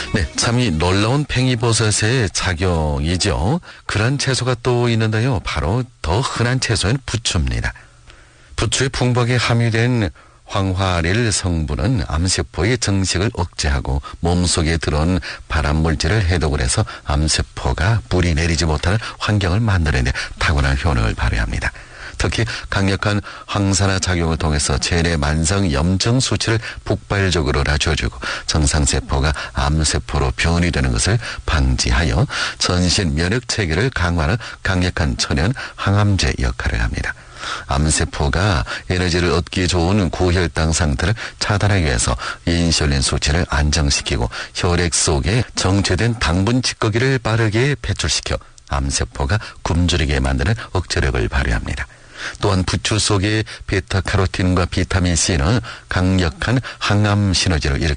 네, 참 이 놀라운 팽이버섯의 작용이죠. 그런 채소가 또 있는데요. 바로 더 흔한 채소인 부추입니다. 부추에 풍부하게 함유된 황화릴 성분은 암세포의 증식을 억제하고 몸속에 들어온 발암물질을 해독을 해서 암세포가 뿌리 내리지 못하는 환경을 만드는 데 탁월한 효능을 발휘합니다. 특히 강력한 항산화 작용을 통해서 체내 만성 염증 수치를 폭발적으로 낮춰주고 정상세포가 암세포로 변이 되는 것을 방지하여 전신 면역 체계를 강화하는 강력한 천연 항암제 역할을 합니다. 암세포가 에너지를 얻기 좋은 고혈당 상태를 차단하기 위해서 인슐린 수치를 안정시키고 혈액 속에 정체된 당분 찌꺼기를 빠르게 배출시켜 암세포가 굶주리게 만드는 억제력을 발휘합니다. 또한 부추 속의 베타카로틴과 비타민C는 강력한 항암 시너지를 일으킵니다.